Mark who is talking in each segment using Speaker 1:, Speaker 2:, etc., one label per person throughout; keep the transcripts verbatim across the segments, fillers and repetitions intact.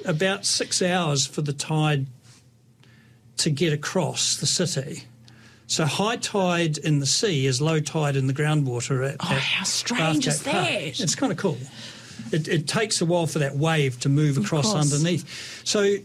Speaker 1: about six hours for the tide to get across the city. So high tide in the sea is low tide in the groundwater. At,
Speaker 2: oh,
Speaker 1: at
Speaker 2: how strange
Speaker 1: Bathgate
Speaker 2: is that?
Speaker 1: Park. It's kind of cool. It, it takes a while for that wave to move across, across underneath. So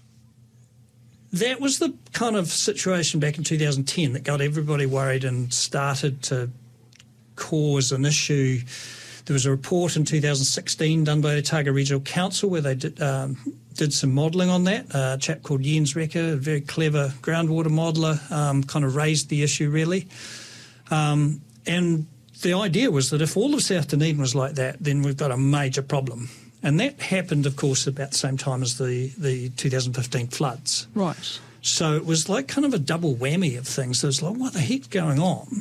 Speaker 1: that was the kind of situation back in two thousand ten that got everybody worried and started to cause an issue. There was a report in two thousand sixteen done by the Otago Regional Council where they did, um, did some modelling on that. Uh, a chap called Jens Recker, a very clever groundwater modeller, um, kind of raised the issue really. Um, and the idea was that if all of South Dunedin was like that, then we've got a major problem. And that happened, of course, about the same time as the, the two thousand fifteen floods.
Speaker 2: Right.
Speaker 1: So it was like kind of a double whammy of things. There was like, what the heck's going on?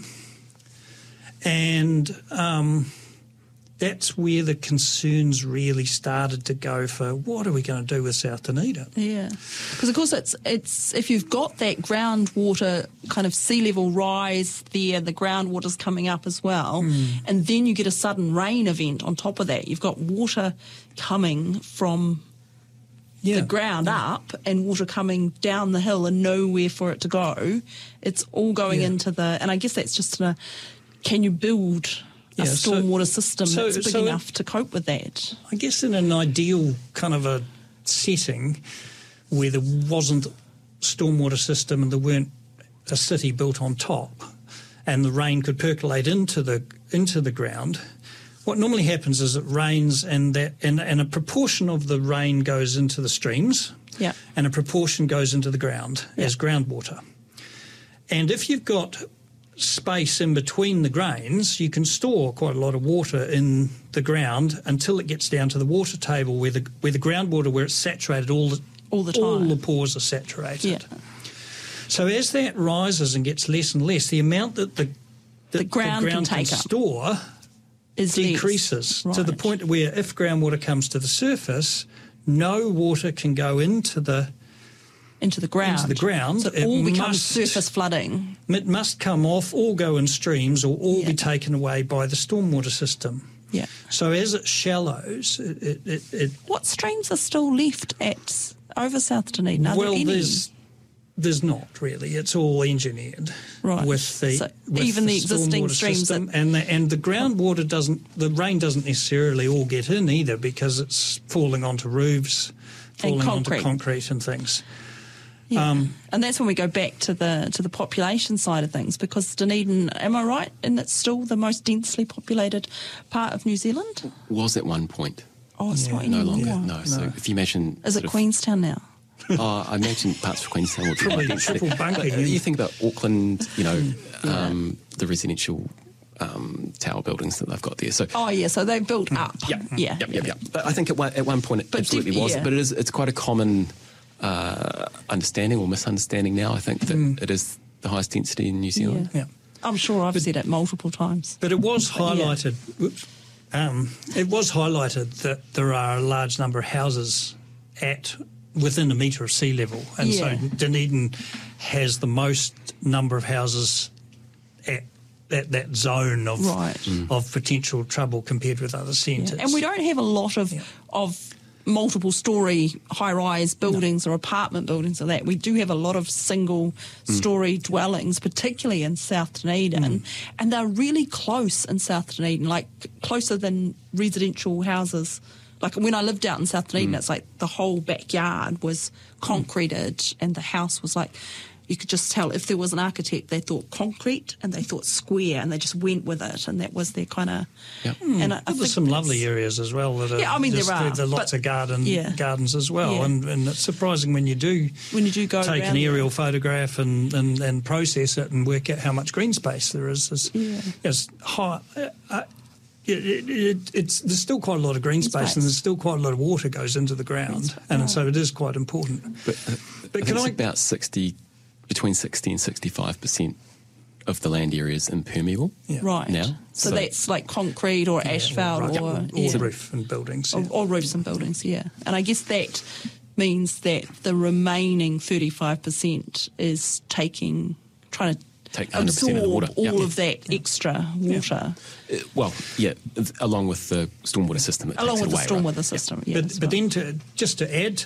Speaker 1: And um, that's where the concerns really started to go for what are we going to do with South Dunedin?
Speaker 2: Yeah, because of course it's it's if you've got that groundwater kind of sea level rise there, the groundwater's coming up as well, mm. and then you get a sudden rain event on top of that. You've got water coming from yeah. the ground yeah. up and water coming down the hill and nowhere for it to go. It's all going
Speaker 1: yeah.
Speaker 2: into the, and I guess that's just a, can you build a yeah, stormwater so, system so, that's big so enough it, to cope with that?
Speaker 1: I guess in an ideal kind of a setting where there wasn't stormwater system and there weren't a city built on top and the rain could percolate into the into the ground, what normally happens is it rains and that and, and a proportion of the rain goes into the streams
Speaker 2: yeah.
Speaker 1: and a proportion goes into the ground yeah. as groundwater. And if you've got space in between the grains, you can store quite a lot of water in the ground until it gets down to the water table where the where the groundwater, where it's saturated all the,
Speaker 2: all the time.
Speaker 1: All the pores are saturated.
Speaker 2: Yeah.
Speaker 1: So as that rises and gets less and less, the amount that the, that
Speaker 2: the ground,
Speaker 1: the ground
Speaker 2: can,
Speaker 1: can
Speaker 2: take
Speaker 1: store
Speaker 2: is
Speaker 1: decreases
Speaker 2: right.
Speaker 1: to the point where if groundwater comes to the surface, no water can go into the
Speaker 2: into the ground.
Speaker 1: Into the ground.
Speaker 2: So it, it all becomes must, surface flooding.
Speaker 1: It must come off, all go in streams, or all
Speaker 2: yeah.
Speaker 1: be taken away by the stormwater system.
Speaker 2: Yeah.
Speaker 1: So as it shallows, it... it, it, it
Speaker 2: what streams are still left at over South Dunedin? Are
Speaker 1: well,
Speaker 2: there any?
Speaker 1: there's there's not really. It's all engineered
Speaker 2: right.
Speaker 1: with the
Speaker 2: so
Speaker 1: with
Speaker 2: even the,
Speaker 1: the
Speaker 2: existing streams
Speaker 1: system,
Speaker 2: that
Speaker 1: and the, and the groundwater doesn't. The rain doesn't necessarily all get in either because it's falling onto roofs, falling onto concrete and things.
Speaker 2: Yeah. Um, and that's when we go back to the to the population side of things, because Dunedin, am I right, and it's still the most densely populated part of New Zealand?
Speaker 3: Was at one point.
Speaker 2: Oh, it's
Speaker 1: yeah.
Speaker 2: not
Speaker 3: no
Speaker 2: anymore.
Speaker 3: longer.
Speaker 1: Yeah.
Speaker 3: No. So
Speaker 1: no.
Speaker 3: if you imagine,
Speaker 2: is it Queenstown now?
Speaker 3: Oh, I imagine parts of Queenstown would be
Speaker 1: Triple,
Speaker 3: density.
Speaker 1: triple bunking.
Speaker 3: But you think about Auckland, you know,
Speaker 2: yeah.
Speaker 3: um, the residential um, tower buildings that they've got there. So
Speaker 2: oh yeah, so they've built up.
Speaker 3: Yep.
Speaker 2: Yeah,
Speaker 3: yep, yep, yep. But I think at one at one point it
Speaker 2: but
Speaker 3: absolutely
Speaker 2: def-
Speaker 3: was.
Speaker 2: yeah.
Speaker 3: But it is it's quite a common uh, understanding or misunderstanding now. I think that
Speaker 1: mm.
Speaker 3: it is the highest density in New Zealand.
Speaker 1: Yeah.
Speaker 2: yeah. I'm sure I've but, said it multiple times.
Speaker 1: But it was
Speaker 2: but
Speaker 1: highlighted. Yeah. Whoops, um, it was highlighted that there are a large number of houses at within a metre of sea level, and
Speaker 2: yeah.
Speaker 1: so Dunedin has the most number of houses at that that zone of
Speaker 2: right.
Speaker 3: mm.
Speaker 1: of potential trouble compared with other centres.
Speaker 2: Yeah. And we don't have a lot of
Speaker 1: yeah.
Speaker 2: of multiple story high rise buildings no. or apartment buildings or that. We do have a lot of single mm. story dwellings, particularly in South Dunedin, mm. and they're really close in South Dunedin, like closer than residential houses. Like when I lived out in South Dunedin, mm. it's like the whole backyard was concreted mm. and the house was like, you could just tell if there was an architect, they thought concrete and they thought square and they just went with it, and that was their kind of...
Speaker 3: Yep.
Speaker 1: Mm.
Speaker 2: And I, I
Speaker 1: There's some lovely areas as well. That are
Speaker 2: yeah, I mean,
Speaker 1: just,
Speaker 2: there are.
Speaker 1: There are lots
Speaker 2: but,
Speaker 1: of garden,
Speaker 2: yeah.
Speaker 1: gardens as well,
Speaker 2: yeah.
Speaker 1: and, and it's surprising when you do,
Speaker 2: when you do go
Speaker 1: take
Speaker 2: around
Speaker 1: an aerial
Speaker 2: there.
Speaker 1: photograph and, and, and process it and work out how much green space there is. It's,
Speaker 2: yeah.
Speaker 1: it's high... Uh, uh, It, it, it, it's there's still quite a lot of green space,
Speaker 2: space
Speaker 1: and there's still quite a lot of water goes into the ground, and
Speaker 2: right.
Speaker 1: so it is quite important.
Speaker 3: But, uh,
Speaker 1: but
Speaker 3: I
Speaker 1: can
Speaker 3: think
Speaker 1: I
Speaker 3: it's about sixty, between sixty and sixty-five percent of the land area is impermeable
Speaker 1: yeah.
Speaker 2: right
Speaker 3: now.
Speaker 2: So,
Speaker 3: so
Speaker 2: that's like concrete or
Speaker 1: yeah,
Speaker 2: asphalt
Speaker 1: or,
Speaker 2: or,
Speaker 1: or,
Speaker 2: yeah.
Speaker 1: or roof and buildings, yeah.
Speaker 2: or, or roofs and buildings. Yeah, and I guess that means that the remaining thirty-five percent is taking trying to.
Speaker 3: Take one hundred percent
Speaker 2: absorb
Speaker 3: of the water.
Speaker 2: all
Speaker 3: Yep.
Speaker 2: of that extra water.
Speaker 3: Uh, well, yeah, along with the stormwater system. It
Speaker 2: Along
Speaker 3: takes
Speaker 2: with
Speaker 3: it
Speaker 2: the
Speaker 3: away,
Speaker 2: stormwater
Speaker 3: right?
Speaker 2: system,
Speaker 3: Yeah.
Speaker 2: yeah.
Speaker 1: But, but then to, just to add to